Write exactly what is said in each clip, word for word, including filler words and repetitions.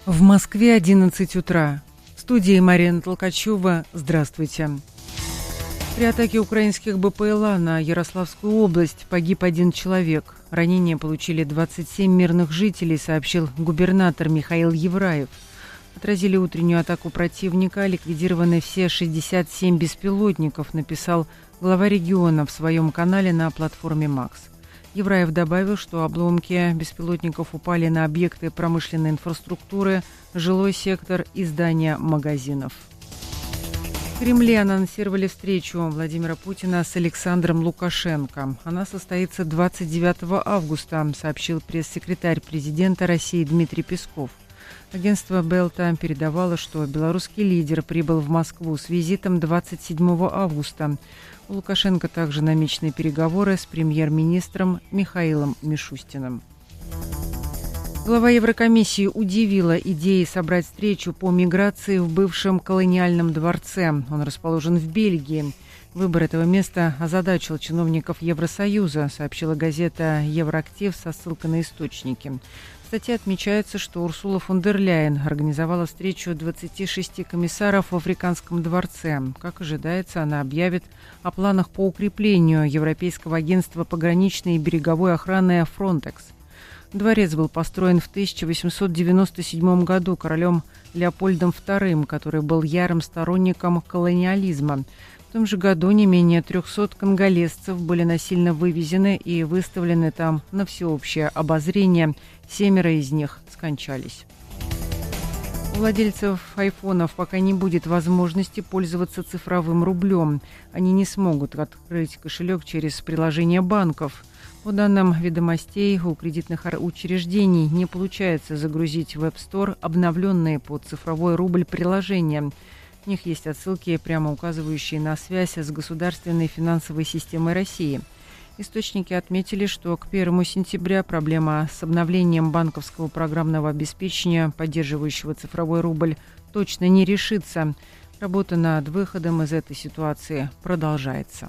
В Москве одиннадцать утра. В студии Марина Толкачева. Здравствуйте. При атаке украинских БПЛА на Ярославскую область погиб один человек. Ранения получили двадцать семь мирных жителей, сообщил губернатор Михаил Евраев. Отразили утреннюю атаку противника, ликвидированы все шестьдесят семь беспилотников, написал глава региона в своем канале на платформе «Макс». Евраев добавил, что обломки беспилотников упали на объекты промышленной инфраструктуры, жилой сектор и здания магазинов. В Кремле анонсировали встречу Владимира Путина с Александром Лукашенко. Она состоится двадцать девятого августа, сообщил пресс-секретарь президента России Дмитрий Песков. Агентство Белта передавало, что белорусский лидер прибыл в Москву с визитом двадцать седьмого августа. У Лукашенко также намечены переговоры с премьер-министром Михаилом Мишустиным. Глава Еврокомиссии удивила идеей собрать встречу по миграции в бывшем колониальном дворце. Он расположен в Бельгии. Выбор этого места озадачил чиновников Евросоюза, сообщила газета «Евроактив» со ссылкой на источники. В статье отмечается, что Урсула фон дер Ляйен организовала встречу двадцати шести комиссаров в Африканском дворце. Как ожидается, она объявит о планах по укреплению Европейского агентства пограничной и береговой охраны «Фронтекс». Дворец был построен в тысяча восемьсот девяносто седьмом году королем Леопольдом вторым, который был ярым сторонником колониализма. В том же году не менее трехсот конголезцев были насильно вывезены и выставлены там на всеобщее обозрение. Семеро из них скончались. У владельцев айфонов пока не будет возможности пользоваться цифровым рублем. Они не смогут открыть кошелек через приложение банков. По данным «Ведомостей», у кредитных учреждений не получается загрузить в App Store обновленные под цифровой рубль приложения. В них есть отсылки, прямо указывающие на связь с государственной финансовой системой России. Источники отметили, что к первому сентября проблема с обновлением банковского программного обеспечения, поддерживающего цифровой рубль, точно не решится. Работа над выходом из этой ситуации продолжается.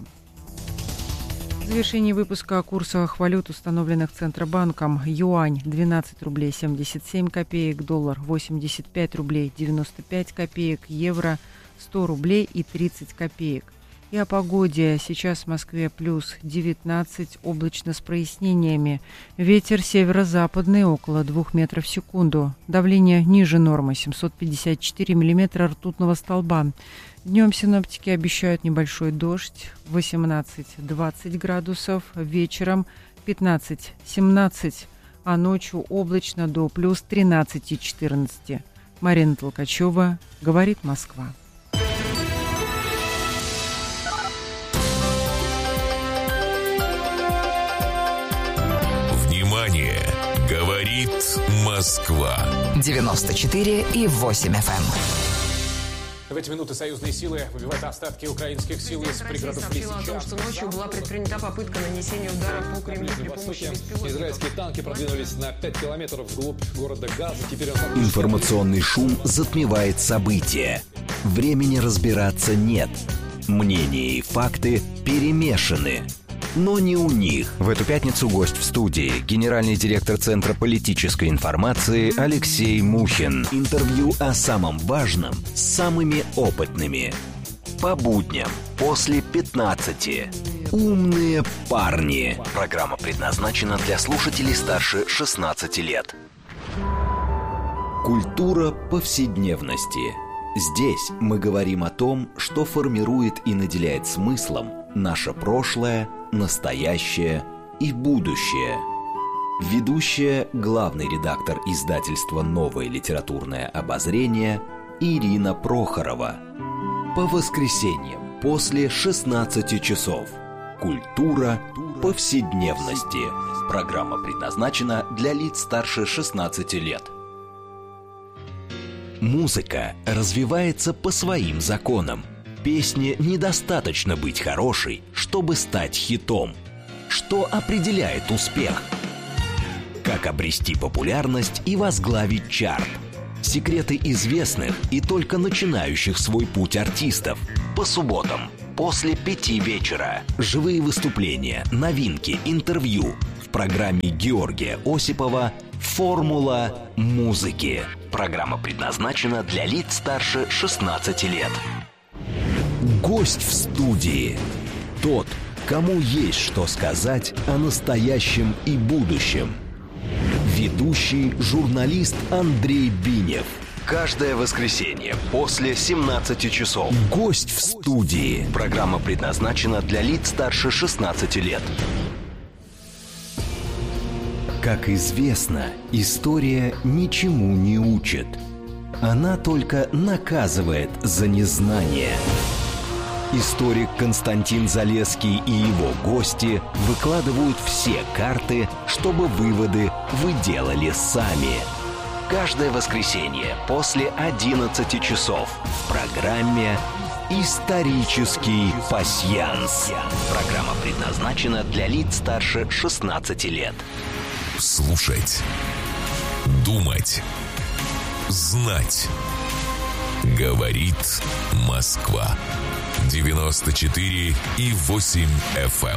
В завершении выпуска о курсах валют, установленных Центробанком: юань двенадцать рублей семьдесят семь копеек, доллар восемьдесят пять рублей девяносто пять копеек, евро сто рублей и тридцать копеек. И о погоде. Сейчас в Москве плюс девятнадцать, облачно с прояснениями. Ветер северо-западный около двух метров в секунду. Давление ниже нормы семьсот пятьдесят четыре миллиметра ртутного столба. Днем синоптики обещают небольшой дождь, восемнадцать-двадцать градусов, вечером пятнадцать-семнадцать, а ночью облачно до плюс тринадцать-четырнадцать. Марина Толкачева, говорит Москва. Внимание! Говорит Москва. девяносто четыре и восемь эф эм. В эти минуты союзные силы выбивают остатки украинских сил из пригородов Лисичанска. Сообщила о том, что ночью была предпринята попытка нанесения удара по Кремлю при помощи беспилотников. Израильские танки продвинулись на пять километров вглубь города Газа. Теперь он... Информационный шум затмевает события. Времени разбираться нет. Мнения и факты перемешаны. Но не у них. В эту пятницу гость в студии – генеральный директор Центра политической информации Алексей Мухин. Интервью о самом важном с самыми опытными. По будням после пятнадцати. Умные парни. Программа предназначена для слушателей старше шестнадцати лет. Культура повседневности. Здесь мы говорим о том, что формирует и наделяет смыслом наше прошлое, настоящее и будущее. Ведущая, главный редактор издательства «Новое литературное обозрение» Ирина Прохорова. По воскресеньям после шестнадцати часов. Культура повседневности. Программа предназначена для лиц старше шестнадцати лет. Музыка развивается по своим законам. Песне недостаточно быть хорошей, чтобы стать хитом. Что определяет успех? Как обрести популярность и возглавить чарт? Секреты известных и только начинающих свой путь артистов. По субботам после пяти вечера. Живые выступления, новинки, интервью в программе Георгия Осипова Формула музыки. Программа предназначена для лиц старше шестнадцати лет. Гость в студии. Тот, кому есть что сказать о настоящем и будущем. Ведущий журналист Андрей Бинев. Каждое воскресенье после семнадцати часов. Гость в студии. Программа предназначена для лиц старше шестнадцати лет. Как известно, история ничему не учит. Она только наказывает за незнание. Историк Константин Залесский и его гости выкладывают все карты, чтобы выводы вы делали сами. Каждое воскресенье после одиннадцати часов в программе «Исторический пасьянс». Программа предназначена для лиц старше шестнадцати лет. Слушать, думать, знать. Говорит Москва. девяносто четыре и восемь эф эм.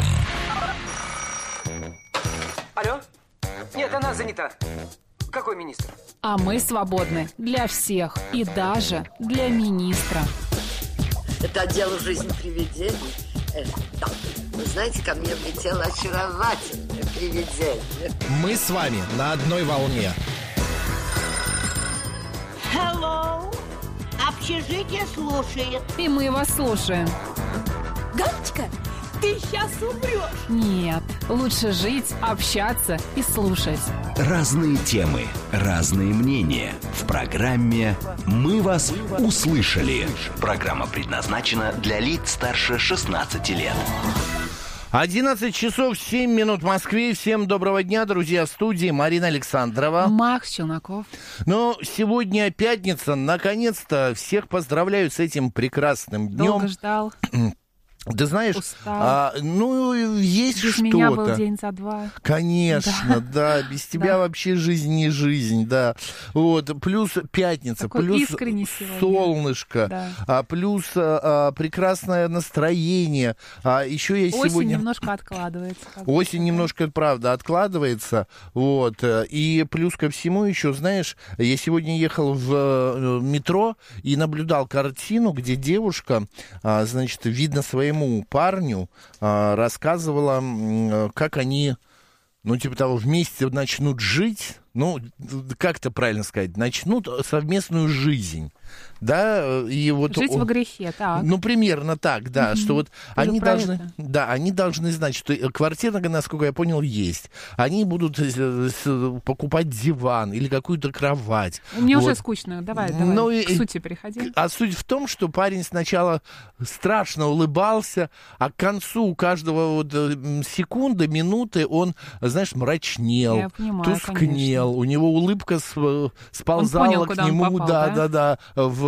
Алло? Нет, она занята. Какой министр? А мы свободны для всех и даже для министра. Это дело жизни привидений. Э, да. Вы знаете, ко мне влетело очаровательное привидение. Мы с вами на одной волне. Hello. Общежитие слушает. И мы вас слушаем. Галочка, ты сейчас умрешь. Нет, лучше жить, общаться и слушать. Разные темы, разные мнения. В программе «Мы вас услышали». Программа предназначена для лиц старше шестнадцати лет. одиннадцать часов семь минут в Москве. Всем доброго дня, друзья, в студии Марина Александрова. Макс Челноков. Ну, сегодня пятница. Наконец-то всех поздравляю с этим прекрасным днем. Долго ждал. Ты знаешь, а, ну, есть без что-то. Без меня был день за два. Конечно, да, да. Без тебя да. вообще жизнь не жизнь, да. Вот, плюс пятница, такой плюс солнышко, да. а, плюс а, прекрасное настроение. А еще я Осень сегодня... немножко откладывается. Осень немножко, правда, откладывается, вот. И плюс ко всему еще, знаешь, я сегодня ехал в метро и наблюдал картину, где девушка, значит, видно своему парню а, рассказывала, м, как они, ну, типа того, вместе начнут жить, ну, как это правильно сказать, начнут совместную жизнь, да, и вот... Жить во грехе, так. Ну, примерно так, да, mm-hmm. что вот Ты они должны, это? да, они должны знать, что квартира, насколько я понял, есть. Они будут покупать диван или какую-то кровать. Мне вот. Уже скучно, давай, давай, ну, к и, сути переходи. А суть в том, что парень сначала страшно улыбался, а к концу каждого вот секунды, минуты он, знаешь, мрачнел, я понимаю, тускнел. Конечно. У него улыбка сползала понял, к нему, попал, да, да, да, да,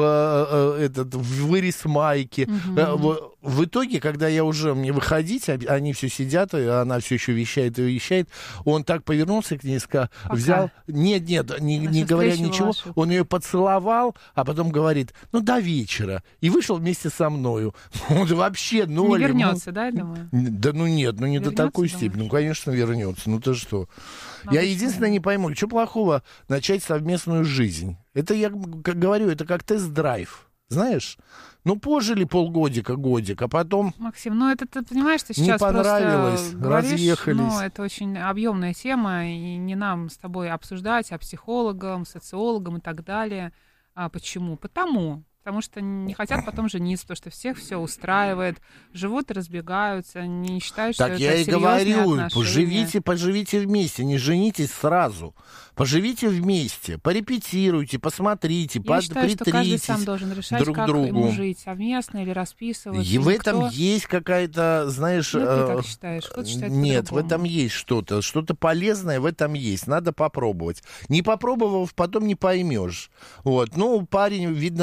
в, этот, в вырез майки. Угу. В, в итоге, когда я уже мне выходить, они все сидят, и она все еще вещает и вещает, он так повернулся к ней и сказал, взял, нет, нет, не, не говоря ничего, вашу. Он ее поцеловал, а потом говорит, ну, до вечера, и вышел вместе со мною. Он вообще ноль. Не вернется, да, я думаю? Да ну нет, ну не вернется, до такой думаешь? степени. Ну, конечно, вернется. Ну ты что? Ну, я единственное не пойму, что плохого начать совместную жизнь? Это, я как говорю, это как тест-драйв. Знаешь, ну, пожили полгодика, годик, а потом... Максим, ну, это, ты понимаешь, ты сейчас не понравилось, просто говоришь, разъехались. Ну, это очень объемная тема, и не нам с тобой обсуждать, а психологам, социологам и так далее. А почему? Потому... Потому что не хотят потом жениться, потому что всех все устраивает, живут и разбегаются, не считают, что так это я и говорю, отношения. поживите, поживите вместе, не женитесь сразу. Поживите вместе, порепетируйте, посмотрите, я под, считаю, что каждый сам должен решать, друг как другу. ему жить, совместно или расписываться. И в этом никто... есть какая-то, знаешь... Ну, ты э... так считаешь, кто-то считает Нет, по-другому. в этом есть что-то, что-то полезное в этом есть, надо попробовать. Не попробовав, потом не поймешь. Вот. Ну, парень, видно, был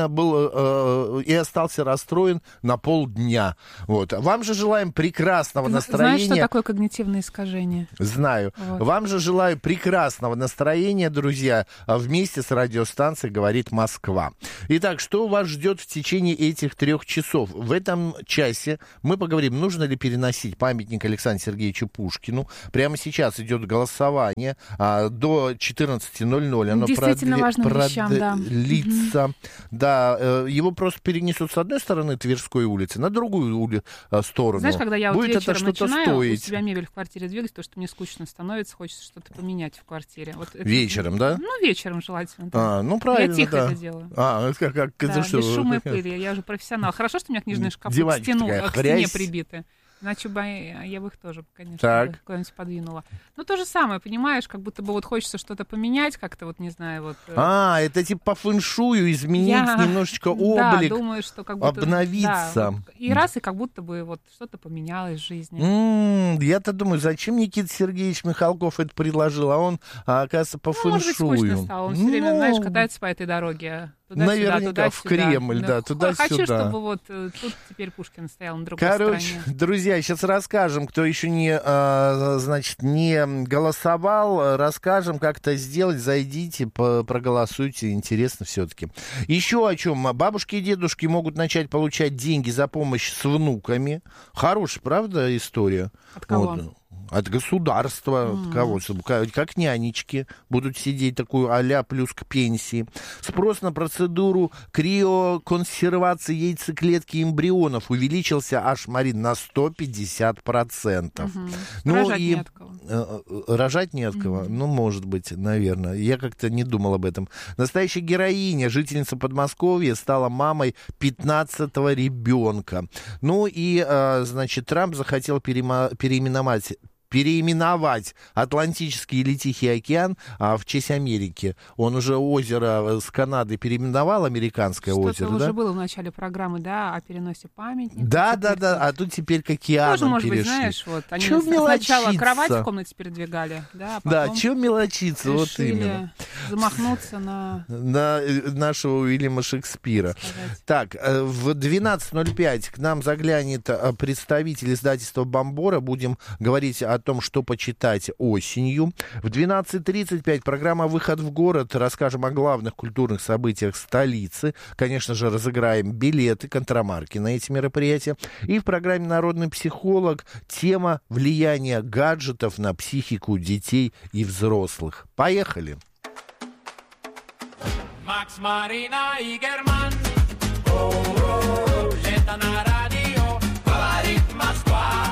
э, и остался расстроен на полдня. Вот. Вам же желаем прекрасного настроения. Знаешь, что такое когнитивное искажение? Знаю. Вот. Вам же желаю прекрасного настроения, друзья, вместе с радиостанцией «Говорит Москва». Итак, что вас ждет в течение этих трех часов? В этом часе мы поговорим, нужно ли переносить памятник Александру Сергеевичу Пушкину. Прямо сейчас идет голосование а, до четырнадцати ноль-ноль. Оно действительно важным вещам, да. продлится. Да, э, его просто перенесут с одной стороны Тверской улицы на другую ули, э, сторону. Знаешь, когда я вот будет вечером это что-то начинаю стоить. у себя мебель в квартире двигать, то, что мне скучно становится, хочется что-то поменять в квартире. Вот это, вечером, да? Ну, вечером желательно. Да. А, ну, правильно, я тихо да. это делаю. А, как, как, да, это что? без шума и пыли. Я уже профессионал. Хорошо, что у меня книжные шкафы к, стену, к стене прибиты. Иначе бы я бы их тоже, конечно, куда-нибудь подвинула. Ну, то же самое, понимаешь, как будто бы вот хочется что-то поменять, как-то вот, не знаю, вот... А, это типа по фэншую изменить я... немножечко облик, да, думаю, что как будто... обновиться. Да, и раз, и как будто бы вот что-то поменялось в жизни. М-м, я-то думаю, зачем Никита Сергеевич Михалков это предложил, а он, а, оказывается, по ну, фэншую. Может быть, скучно стало, он все ну... время, знаешь, катается по этой дороге. Туда, наверняка сюда, туда, в Кремль, сюда. да, туда-сюда. Хочу, чтобы вот тут теперь Пушкин стоял на другой Короче, стороне. друзья, сейчас расскажем, кто еще не, а, значит, не голосовал, расскажем, как это сделать. Зайдите, проголосуйте, интересно все-таки. Еще о чем. Бабушки и дедушки могут начать получать деньги за помощь с внуками. Хорошая, правда, история? От кого? Вот. От государства, mm. от кого? Как, как нянечки будут сидеть такую а-ля плюс к пенсии. Спрос на процедуру криоконсервации яйцеклетки эмбрионов увеличился аж, Марин, на сто пятьдесят процентов. Mm-hmm. Ну, рожать и... не от кого. Рожать не от кого? Mm-hmm. Ну, может быть, наверное. Я как-то не думал об этом. Настоящая героиня, жительница Подмосковья, стала мамой пятнадцатого ребенка. Ну и, значит, Трамп захотел перема... переименовать переименовать Атлантический или Тихий океан а, в честь Америки. Он уже озеро с Канады переименовал, американское Что-то озеро, уже да? было в начале программы, да, о переносе памятника. Да, да, да, а тут теперь к океану тоже, может перешли. быть, знаешь, вот, они Чё сначала мелочиться? Кровать в комнате передвигали, да, а да, чего мелочиться, вот именно. Замахнуться на... на нашего Уильяма Шекспира. Сказать. Так, в двенадцать ноль пять к нам заглянет представитель издательства «Бомбора». Будем говорить о том, что почитать осенью. В двенадцать тридцать пять программа «Выход в город». Расскажем о главных культурных событиях столицы. Конечно же, разыграем билеты, контрамарки на эти мероприятия. И в программе «Народный психолог» тема влияния гаджетов на психику детей и взрослых. Поехали! Макс, Марина и Герман. О-о-о, это на радио «Говорит Москва».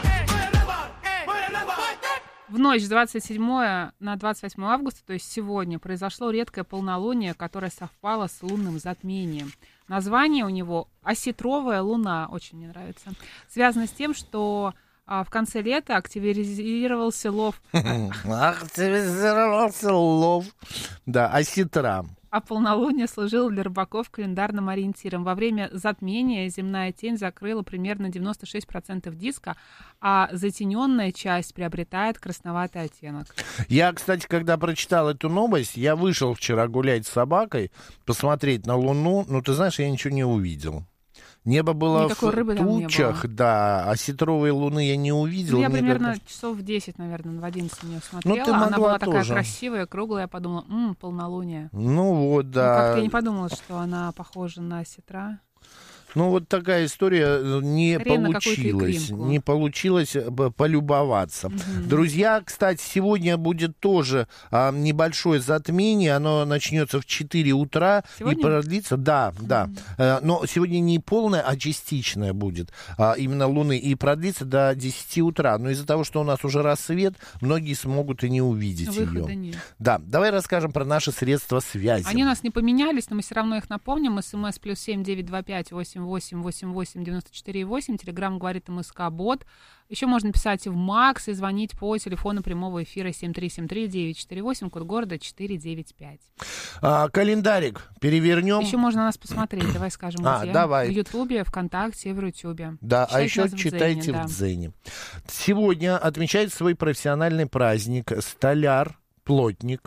В ночь с двадцать седьмого на двадцать восьмое августа, то есть сегодня, произошло редкое полнолуние, которое совпало с лунным затмением. Название у него «Осетровая луна», очень мне нравится. Связано с тем, что а, в конце лета активизировался лов. Активизировался лов. Да, осетра. А полнолуние служило для рыбаков календарным ориентиром. Во время затмения земная тень закрыла примерно девяносто шесть процентов диска, а затененная часть приобретает красноватый оттенок. Я, кстати, когда прочитал эту новость, я вышел вчера гулять с собакой, посмотреть на Луну, ну, ты знаешь, я ничего не увидел. Небо было Никакой в рыбы тучах, да, а осетровой луны я не увидел. Ну, я Мне примерно как... часов в десять, наверное, в одиннадцать на нее смотрела. Ну, ты Она была тоже. такая красивая, круглая. Я подумала, м-м, полнолуние. Ну вот, да. Ну, как-то я не подумала, что она похожа на осетра. Ну, вот такая история не Скорее получилась. Не получилось полюбоваться. Угу. Друзья, кстати, сегодня будет тоже а, небольшое затмение. Оно начнется в четыре утра сегодня? И продлится. Да, угу. да. А, но сегодня не полное, а частичное будет а, именно Луны. И продлится до десяти утра. Но из-за того, что у нас уже рассвет, многие смогут и не увидеть Выхода ее. Нет. Да, давай расскажем про наши средства связи. Они у нас не поменялись, но мы все равно их напомним. СМС плюс семь девять два пять восемь восемь восемь восемь девяносто четыре восемь. Телеграм говорит МСК Бот. Еще можно писать в Макс и звонить по телефону прямого эфира семь три семь три девять четыре восемь, код города четыре девять пять. А, календарик перевернем. Еще можно нас посмотреть, давай скажем, а, где. Давай. В Ютубе, ВКонтакте и в Рутюбе. Да, читайте а еще в читайте Дзене, в Дзене. Да. Сегодня отмечает свой профессиональный праздник столяр плотник.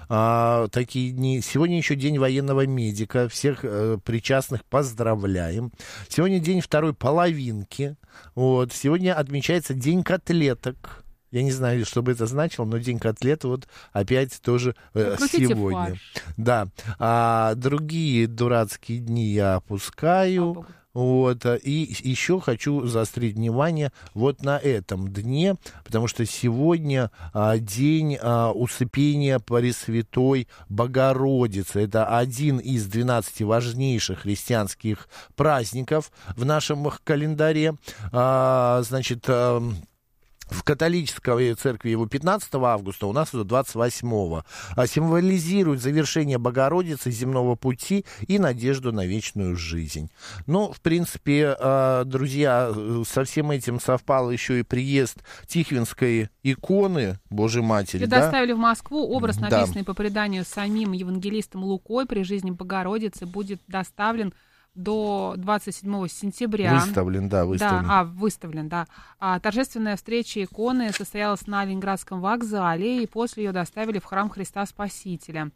А, такие дни. Сегодня еще день военного медика. Всех э, причастных поздравляем. Сегодня день второй половинки. Вот. Сегодня отмечается день котлеток. Я не знаю, что бы это значило, но день котлет вот опять тоже э, сегодня. Фарш. Да. А другие дурацкие дни я опускаю. А, Вот, и еще хочу заострить внимание вот на этом дне, потому что сегодня а, день а, усыпения Пресвятой Богородицы. Это один из двенадцати важнейших христианских праздников в нашем календаре. А, значит... А, в католической церкви его пятнадцатого августа, у нас это двадцать восьмого. А символизирует завершение Богородицы земного пути и надежду на вечную жизнь. Ну, в принципе, друзья, со всем этим совпал еще и приезд Тихвинской иконы Божьей Матери. Предоставили да? в Москву образ, да. написанный по преданию самим евангелистом Лукой при жизни Богородицы, будет доставлен до двадцать седьмого сентября. Выставлен, да, выставлен. Да, а, выставлен, да. А, торжественная встреча иконы состоялась на Ленинградском вокзале, и после ее доставили в храм Христа Спасителя.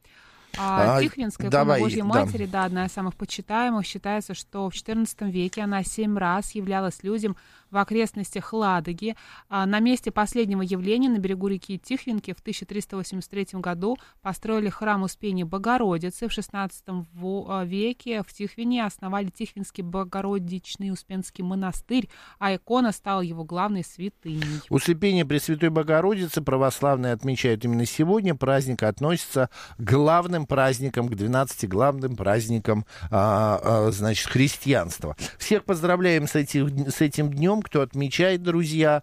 А, а, Тихвинская икона давай, Божьей Матери, да. да, одна из самых почитаемых. Считается, что в четырнадцатом веке она семь раз являлась людям в окрестностях Ладоги. А на месте последнего явления на берегу реки Тихвинки в тысяча триста восемьдесят третьем году построили храм Успения Богородицы. В шестнадцатом веке в Тихвине основали Тихвинский Богородичный Успенский монастырь, а икона стала его главной святыней. Усыпение Пресвятой Богородицы православные отмечают именно сегодня. Праздник относится к главным праздникам, к двенадцати главным праздникам а, а, значит, христианства. Всех поздравляем с, этих, с этим днем, кто отмечает, друзья.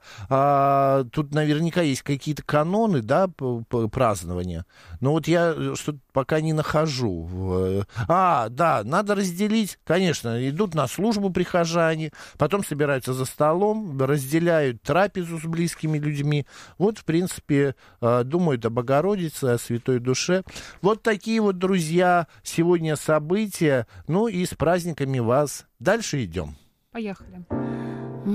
А, тут наверняка есть какие-то каноны, да, празднования. Но вот я что-то пока не нахожу. А, да, надо разделить. Конечно, идут на службу прихожане, потом собираются за столом, разделяют трапезу с близкими людьми. Вот, в принципе, думают о Богородице, о Святой Душе. Вот такие вот, друзья, сегодня события. Ну и с праздниками вас. Дальше идем. Поехали.